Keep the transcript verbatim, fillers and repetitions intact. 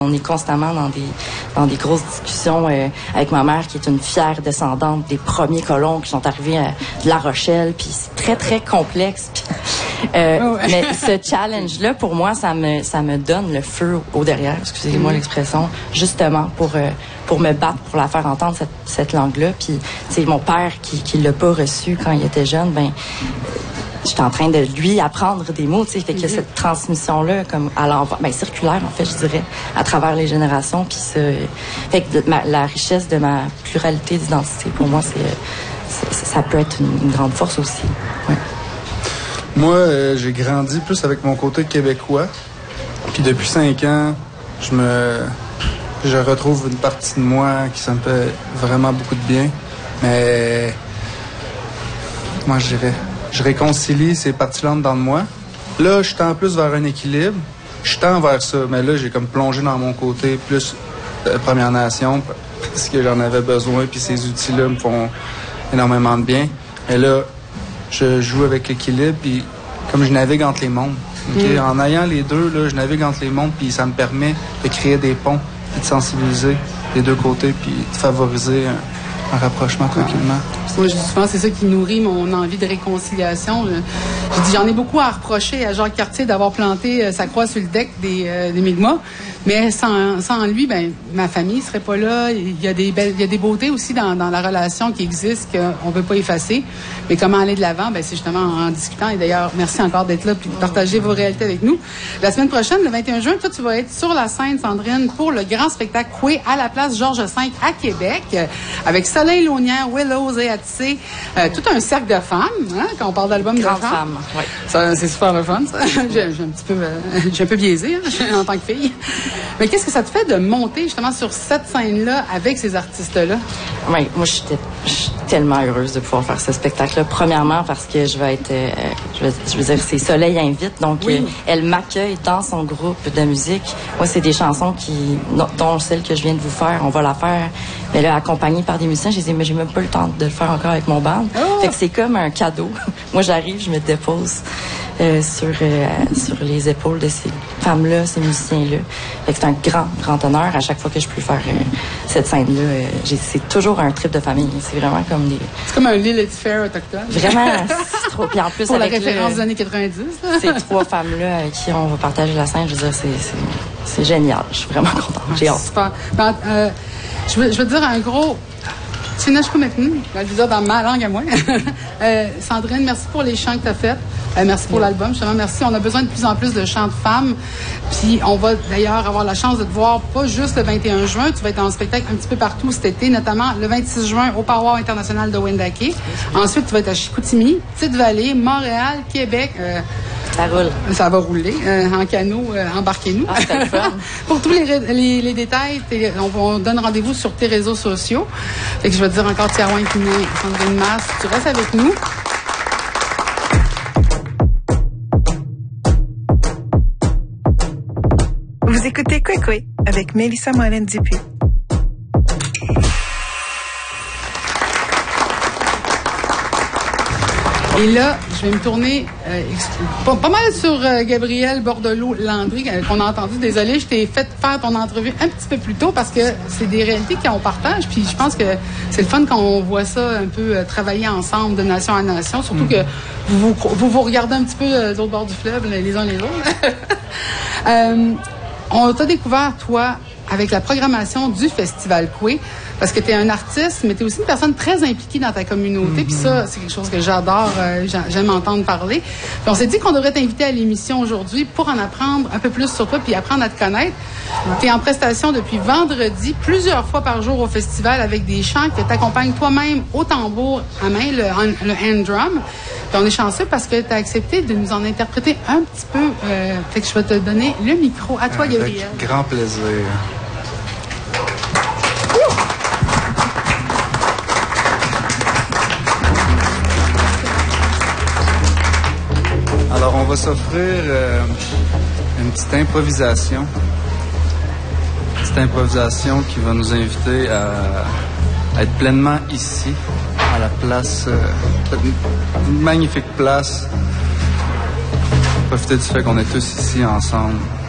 On est constamment dans des dans des grosses discussions euh, avec ma mère qui est une fière descendante des premiers colons qui sont arrivés à de La Rochelle, puis c'est très très complexe. Puis, euh, oh ouais. Mais ce challenge-là, pour moi, ça me ça me donne le feu au derrière, excusez-moi mmh. l'expression, justement pour euh, pour me battre pour la faire entendre cette cette langue-là. Puis c'est mon père qui qui l'a pas reçu quand il était jeune, ben j'étais en train de lui apprendre des mots, tu sais, fait que mm-hmm. cette transmission-là, comme à l'envers, ben circulaire en fait, je dirais, à travers les générations, puis ce, fait que ma, la richesse de ma pluralité d'identité, pour moi, c'est, c'est ça peut être une, une grande force aussi. Ouais. Moi, euh, j'ai grandi plus avec mon côté québécois, puis depuis cinq ans, je me, je retrouve une partie de moi qui ça me fait vraiment beaucoup de bien, mais moi, je dirais. Je réconcilie ces parties-là dans moi. Là, je tends plus vers un équilibre. Je tends vers ça. Mais là, j'ai comme plongé dans mon côté plus euh, Première Nation parce que j'en avais besoin. Puis ces outils-là me font énormément de bien. Et là, je joue avec l'équilibre. Puis comme je navigue entre les mondes. Okay? Mm. En ayant les deux, là, je navigue entre les mondes. Puis ça me permet de créer des ponts. Puis de sensibiliser les deux côtés. Puis de favoriser un, un rapprochement tranquillement. Moi, je dis souvent, c'est ça qui nourrit mon envie de réconciliation. Je dis, j'en ai beaucoup à reprocher à Jacques Cartier d'avoir planté euh, sa croix sur le deck des, euh, des Mi'kmaq, mais sans, sans lui, ben ma famille serait pas là. Il y a des belles, il y a des beautés aussi dans, dans la relation qui existe qu'on ne peut pas effacer. Mais comment aller de l'avant, ben c'est justement en, en discutant. Et d'ailleurs, merci encore d'être là et de partager vos réalités avec nous. La semaine prochaine, le vingt et un juin, toi, tu vas être sur la scène, Sandrine, pour le grand spectacle Coué à la place Georges cinq à Québec, avec Soleil Launière, Willows et Atissé, euh, tout un cercle de femmes, hein, quand on parle d'album de femmes. Femme, oui. Ça, c'est super le fun, ça. j'ai, j'ai un petit peu, euh, j'ai un peu biaisé, hein, en tant que fille. Mais qu'est-ce que ça te fait de monter justement sur cette scène-là avec ces artistes-là? Oui, moi, je suis tellement heureuse de pouvoir faire ce spectacle-là. Premièrement, parce que je vais être, euh, je, vais, je veux dire, c'est Soleil invite, donc oui. euh, elle m'accueille dans son groupe de musique. Moi, c'est des chansons qui, dont celle que je viens de vous faire, on va la faire, mais là, accompagnée par des musiciens. J'ai dit, mais j'ai même pas le temps de le faire encore avec mon band. Oh! Fait que c'est comme un cadeau. Moi, j'arrive, je me dépose euh, sur euh, sur les épaules de ces femmes-là, ces musiciens-là. Fait que c'est un grand, grand honneur à chaque fois que je peux faire euh, cette scène-là. Euh, j'ai, c'est toujours un trip de famille. C'est vraiment comme des... C'est comme un Lilith Fair autochtone. Vraiment, c'est trop... Puis en plus, pour avec la référence le... des années quatre-vingt-dix. Ces trois femmes-là avec qui on va partager la scène, je veux dire, c'est, c'est, c'est génial. Je suis vraiment contente. J'ai hâte. Super. Ben, euh, je veux, je veux te dire un gros... Tu n'as pas maintenant, je veux dire dans ma langue à moi. euh, Sandrine, merci pour les chants que tu as faits. Euh, merci pour l'album. Justement, merci. On a besoin de plus en plus de chants de femmes. Puis, on va d'ailleurs avoir la chance de te voir pas juste le vingt et un juin. Tu vas être en spectacle un petit peu partout cet été, notamment le vingt-six juin au Power international de Wendake. Ensuite, tu vas être à Chicoutimi, Petite-Vallée, Montréal, Québec. Euh, Ça roule. Ça va rouler. Euh, en canot, euh, embarquez-nous. Ah, c'est le fun. Pour tous les, les, les détails, on, on donne rendez-vous sur tes réseaux sociaux. Fait que je vais te dire encore Tiarouin Kiné, Sandrine Masse, tu restes avec nous. Vous écoutez Coué avec Mélissa Morin-Dupuis. Et là, je vais me tourner euh, pas, pas mal sur euh, Gabrielle Bordelot-Landry, euh, qu'on a entendu. Désolée, je t'ai fait faire ton entrevue un petit peu plus tôt parce que c'est des réalités qu'on partage. Puis je pense que c'est le fun quand on voit ça un peu euh, travailler ensemble de nation à nation. Surtout que vous vous, vous, vous regardez un petit peu euh, d'autre bord du fleuve, les uns les autres. euh, on t'a découvert, toi, avec la programmation du Festival Coué, parce que tu es un artiste, mais tu es aussi une personne très impliquée dans ta communauté. Mm-hmm. Puis ça, c'est quelque chose que j'adore, euh, j'aime entendre parler. Puis on s'est dit qu'on devrait t'inviter à l'émission aujourd'hui pour en apprendre un peu plus sur toi puis apprendre à te connaître. Ouais. Tu es en prestation depuis vendredi, plusieurs fois par jour au festival avec des chants que tu accompagnes toi-même au tambour à main, le, le hand drum. Puis on est chanceux parce que tu as accepté de nous en interpréter un petit peu. Euh, fait que je vais te donner le micro. À toi, Gabriel. Avec grand plaisir. Alors, on va s'offrir euh, une petite improvisation. Une petite improvisation qui va nous inviter à, à être pleinement ici, à la place, euh, une magnifique place. Profiter du fait qu'on est tous ici ensemble.